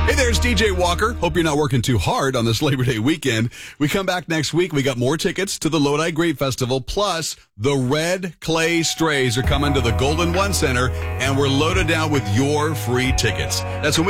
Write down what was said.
Hey, there's DJ Walker. Hope you're not working too hard on this Labor Day weekend. We come back next week. We got more tickets to the Lodi Grape Festival, plus the Red Clay Strays are coming to the Golden One Center, and we're loaded down with your free tickets. That's when we